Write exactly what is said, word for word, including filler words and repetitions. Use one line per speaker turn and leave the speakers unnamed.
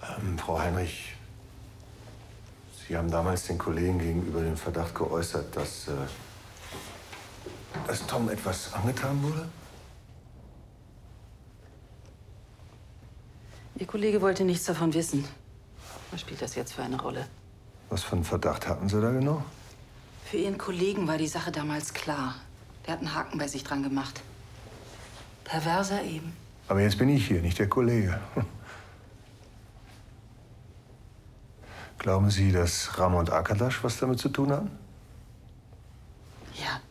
Ähm, Frau Heinrich, Sie haben damals den Kollegen gegenüber den Verdacht geäußert, dass, äh, dass Tom etwas angetan wurde?
Ihr Kollege wollte nichts davon wissen. Was spielt das jetzt für eine Rolle?
Was für einen Verdacht hatten Sie da genau?
Für Ihren Kollegen war die Sache damals klar. Der hat einen Haken bei sich dran gemacht. Perverser eben.
Aber jetzt bin ich hier, nicht der Kollege. Glauben Sie, dass Ramon Arkadasch was damit zu tun haben?
Ja.